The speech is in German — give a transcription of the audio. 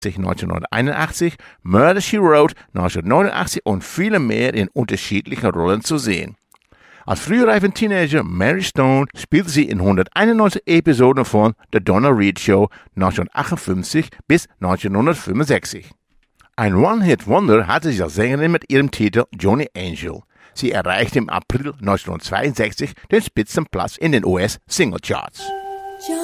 1981, Murder, She Wrote 1989 und viele mehr in unterschiedlichen Rollen zu sehen. Als frühreifen Teenager Mary Stone spielte sie in 191 Episoden von The Donna Reed Show 1958 bis 1965. Ein One-Hit-Wonder hatte sie als Sängerin mit ihrem Titel Johnny Angel. Sie erreichte im April 1962 den Spitzenplatz in den US-Singlecharts.